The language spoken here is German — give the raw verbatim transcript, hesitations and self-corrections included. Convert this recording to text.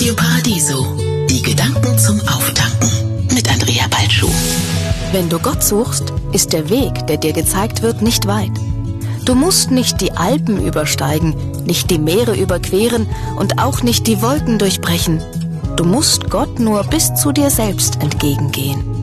Radio Paradiso. Die Gedanken zum Auftanken mit Andrea Balschuh. Wenn du Gott suchst, ist der Weg, der dir gezeigt wird, nicht weit. Du musst nicht die Alpen übersteigen, nicht die Meere überqueren und auch nicht die Wolken durchbrechen. Du musst Gott nur bis zu dir selbst entgegengehen.